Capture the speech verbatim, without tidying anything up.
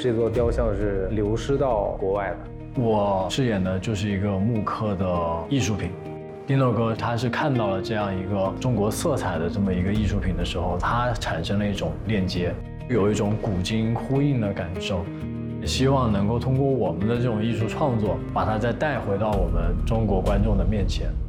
这座雕像是流失到国外的。 我饰演的就是一个木刻的艺术品。丁诺哥他是看到了这样一个中国色彩的这么一个艺术品的时候，他产生了一种链接，有一种古今呼应的感受。也希望能够通过我们的这种艺术创作，把它再带回到我们中国观众的面前。